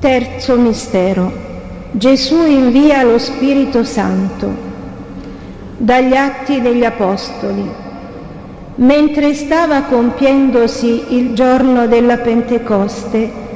Terzo mistero. Gesù invia lo Spirito Santo. Dagli Atti degli Apostoli. Mentre stava compiendosi il giorno della Pentecoste,